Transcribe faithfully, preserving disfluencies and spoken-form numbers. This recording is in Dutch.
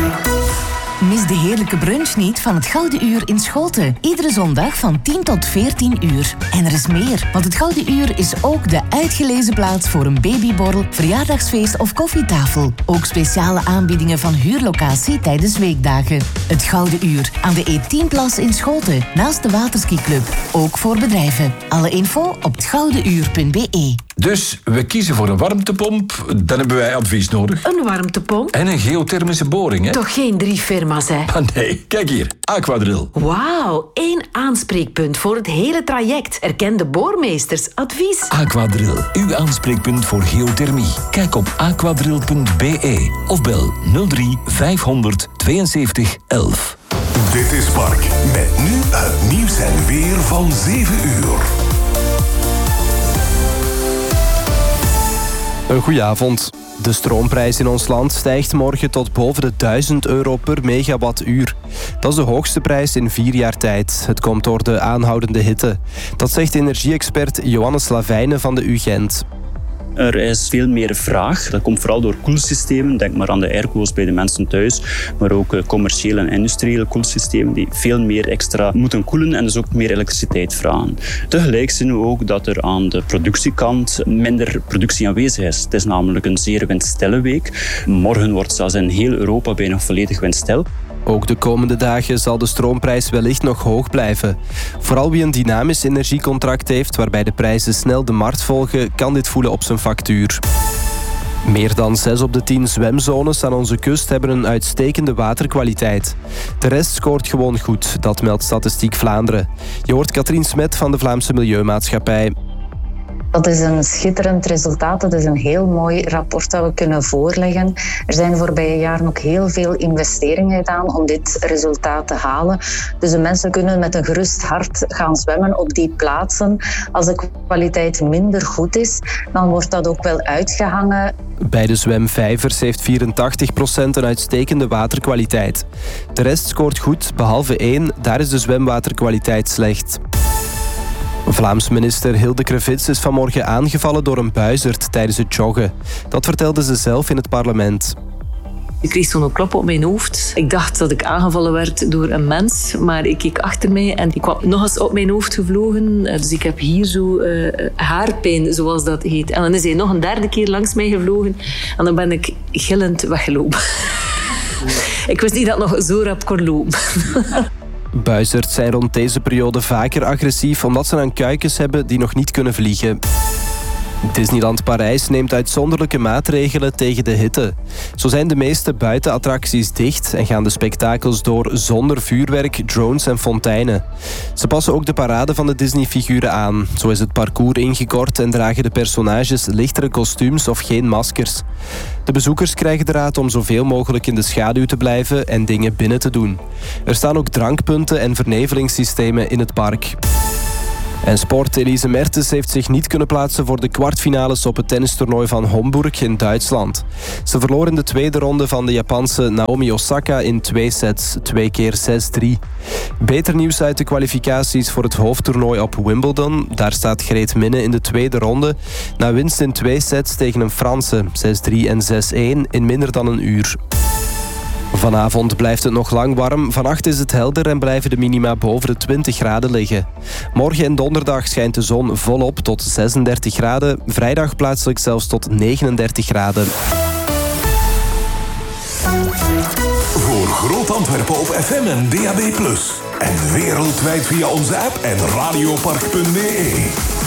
Mis de heerlijke brunch niet van het Gouden Uur in Schoten. Iedere zondag van tien tot veertien uur. En er is meer, want het Gouden Uur is ook de uitgelezen plaats voor een babyborrel, verjaardagsfeest of koffietafel. Ook speciale aanbiedingen van huurlocatie tijdens weekdagen. Het Gouden Uur aan de E tien Plas in Schoten, naast de Waterskiclub. Ook voor bedrijven. Alle info op het goudenuur punt b e. Dus we kiezen voor een warmtepomp, dan hebben wij advies nodig. Een warmtepomp? En een geothermische boring, hè? Toch geen drie firma's, hè? Ah nee, kijk hier, Aquadrill. Wauw, één aanspreekpunt voor het hele traject. Erkende boormeesters, advies. Aquadrill, uw aanspreekpunt voor geothermie. Kijk op aquadrill punt b e of bel nul drie vijfhonderd tweeënzeventig elf. Dit is Mark, met nu het nieuws en weer van zeven uur. Een goeie avond. De stroomprijs in ons land stijgt morgen tot boven de duizend euro per megawattuur. Dat is de hoogste prijs in vier jaar tijd. Het komt door de aanhoudende hitte. Dat zegt energie-expert Johannes Lavijnen van de U Gent. Er is veel meer vraag. Dat komt vooral door koelsystemen. Denk maar aan de airco's bij de mensen thuis. Maar ook commerciële en industriële koelsystemen die veel meer extra moeten koelen en dus ook meer elektriciteit vragen. Tegelijk zien we ook dat er aan de productiekant minder productie aanwezig is. Het is namelijk een zeer windstille week. Morgen wordt zelfs in heel Europa bijna volledig windstil. Ook de komende dagen zal de stroomprijs wellicht nog hoog blijven. Vooral wie een dynamisch energiecontract heeft, waarbij de prijzen snel de markt volgen, kan dit voelen op zijn factuur. Meer dan zes op de tien zwemzones aan onze kust hebben een uitstekende waterkwaliteit. De rest scoort gewoon goed, dat meldt Statistiek Vlaanderen. Je hoort Katrien Smet van de Vlaamse Milieumaatschappij. Dat is een schitterend resultaat. Dat is een heel mooi rapport dat we kunnen voorleggen. Er zijn de voorbije jaren ook heel veel investeringen gedaan om dit resultaat te halen. Dus de mensen kunnen met een gerust hart gaan zwemmen op die plaatsen. Als de kwaliteit minder goed is, dan wordt dat ook wel uitgehangen. Bij de zwemvijvers heeft vierentachtig procent een uitstekende waterkwaliteit. De rest scoort goed, behalve één. Daar is de zwemwaterkwaliteit slecht. Vlaams minister Hilde Krevits is vanmorgen aangevallen door een buizerd tijdens het joggen. Dat vertelde ze zelf in het parlement. Ik kreeg zo'n klop op mijn hoofd. Ik dacht dat ik aangevallen werd door een mens, maar ik keek achter mij en die kwam nog eens op mijn hoofd gevlogen. Dus ik heb hier zo uh, haarpijn, zoals dat heet. En dan is hij nog een derde keer langs mij gevlogen en dan ben ik gillend weggelopen. Ik wist niet dat ik nog zo rap kon lopen. Buizerds zijn rond deze periode vaker agressief omdat ze dan kuikens hebben die nog niet kunnen vliegen. Disneyland Parijs neemt uitzonderlijke maatregelen tegen de hitte. Zo zijn de meeste buitenattracties dicht en gaan de spektakels door zonder vuurwerk, drones en fonteinen. Ze passen ook de parade van de Disney-figuren aan. Zo is het parcours ingekort en dragen de personages lichtere kostuums of geen maskers. De bezoekers krijgen de raad om zoveel mogelijk in de schaduw te blijven en dingen binnen te doen. Er staan ook drankpunten en vernevelingssystemen in het park. En sport. Elise Mertens heeft zich niet kunnen plaatsen voor de kwartfinales op het tennistoernooi van Homburg in Duitsland. Ze verloor in de tweede ronde van de Japanse Naomi Osaka in twee sets, twee keer zes drie. Beter nieuws uit de kwalificaties voor het hoofdtoernooi op Wimbledon. Daar staat Greet Minne in de tweede ronde. Na winst in twee sets tegen een Franse, zes drie en zes een, in minder dan een uur. Vanavond blijft het nog lang warm. Vannacht is het helder en blijven de minima boven de twintig graden liggen. Morgen en donderdag schijnt de zon volop tot zesendertig graden. Vrijdag plaatselijk zelfs tot negenendertig graden. Voor Groot Antwerpen op F M en D A B plus. En wereldwijd via onze app en radiopark punt b e.